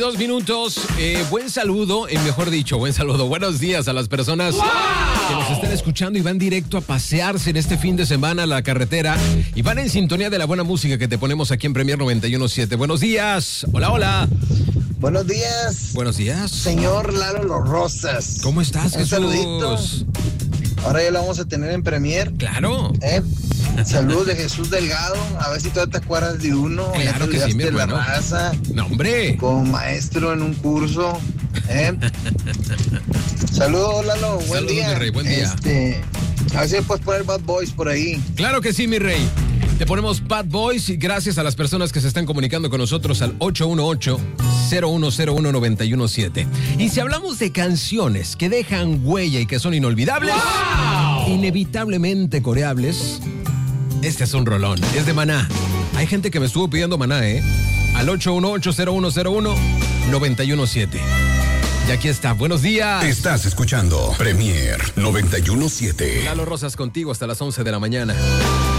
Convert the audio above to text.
2 minutos, buen saludo, buen saludo, buenos días a las personas que nos están escuchando y van directo a pasearse en este fin de semana a la carretera y van en sintonía de la buena música que te ponemos aquí en Premier 91.7. Buenos días, hola. Buenos días. Buenos días. Señor Lalo Los Rosas. ¿Cómo estás, Jesús? Saludito. Ahora ya lo vamos a tener en Premier. Claro. Salud de Jesús Delgado. A ver si todavía te acuerdas de uno. Claro que sí, mi hermano. La raza. No, hombre. Como maestro en un curso. Saludos, Lalo. Buen día. Mi rey, buen día. A ver si puedes poner Bad Boys por ahí. Claro que sí, mi rey. Te ponemos Bad Boys y gracias a las personas que se están comunicando con nosotros al 818-0101-917. Y si hablamos de canciones que dejan huella y que son inolvidables, inevitablemente coreables, este es un rolón, es de Maná. Hay gente que me estuvo pidiendo Maná, al 818-0101-917. Y aquí está, buenos días. Estás escuchando Premier 91.7. Lalo Rosas contigo hasta las 11 de la mañana.